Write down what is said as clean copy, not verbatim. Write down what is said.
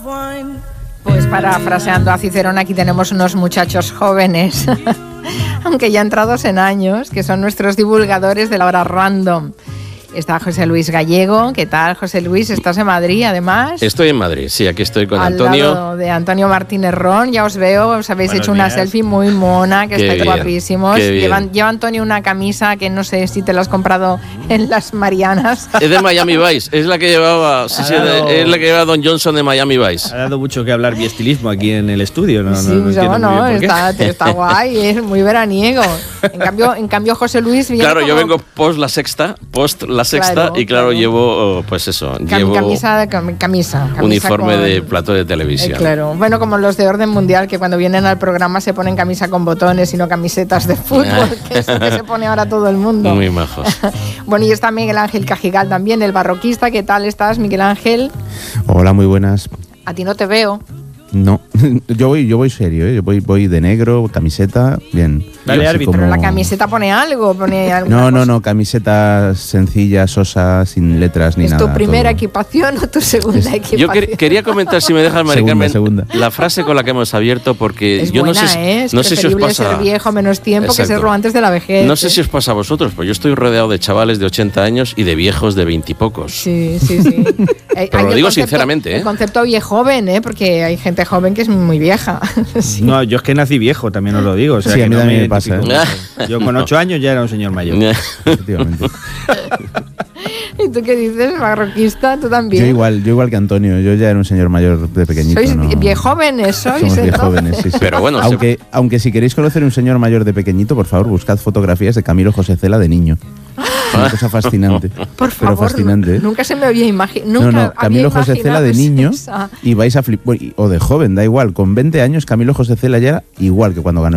Pues parafraseando a Cicerón, aquí tenemos unos muchachos jóvenes, aunque ya entrados en años, que son nuestros divulgadores de la hora random. Está José Luis Gallego. ¿Qué tal, José Luis? ¿Estás en Madrid, además? Estoy en Madrid, sí, aquí estoy con al Antonio. Lado de Antonio Martínez Ron, ya os veo, os habéis Buenos hecho una días. selfie muy mona, que estáis guapísimos. Bien. Lleva Antonio una camisa que no sé si te la has comprado en las Marianas. Es de Miami Vice, es la que llevaba, sí, es la que llevaba Don Johnson de Miami Vice. Ha dado mucho que hablar mi estilismo aquí en el estudio. No entiendo muy bien por qué. está guay, es muy veraniego. En cambio José Luis viene Claro, como yo vengo post la sexta, Claro, y claro, llevo, pues eso, llevo camisa uniforme con, de plato de televisión. claro, bueno, como los de Orden Mundial, que cuando vienen al programa se ponen camisa con botones y no camisetas de fútbol, que es lo que se pone ahora todo el mundo. Muy majos. Bueno, y está Miguel Ángel Cajigal también, el barroquista. ¿Qué tal estás, Miguel Ángel? Hola, muy buenas. A ti no te veo. No, yo voy serio, ¿eh? Yo voy de negro, camiseta, bien. Dale, árbitro. Pero la camiseta pone algo, No, camiseta sencilla, sosa, sin letras ni ¿Es nada. tu primera todo. equipación o tu segunda equipación? Yo quería comentar, si me dejas, Mari Carmen, Segunda. la frase con la que hemos abierto, porque Es yo buena, no sé, es no sé si os preferible pasa. ser viejo menos tiempo que Exacto. serlo antes de la vejez. No sé si os pasa a vosotros, pues yo estoy rodeado de chavales de 80 años y de viejos de 20 y pocos. Sí. Pero lo digo sinceramente, ¿eh? El concepto viejoven, porque hay gente joven que es muy vieja. Sí. No, yo es que nací viejo, también os lo digo. O sea, Sí, que a mí no también me pasa, identifico. Yo con 8 años ya era un señor mayor. Efectivamente. ¿Y tú qué dices, barroquista? ¿Tú también? Yo igual que Antonio, yo ya era un señor mayor de pequeñito. ¿Sois ¿no? viejóvenes? ¿Sois Somos entonces? viejóvenes, sí. Pero bueno, aunque si queréis conocer un señor mayor de pequeñito, por favor, buscad fotografías de Camilo José Cela de niño. Una cosa fascinante. Por favor, pero fascinante. ¿eh? nunca se me había imaginado. No, Camilo José Cela de niño y vais a flipar, o de joven, da igual, con 20 años Camilo José Cela ya era igual que cuando ganó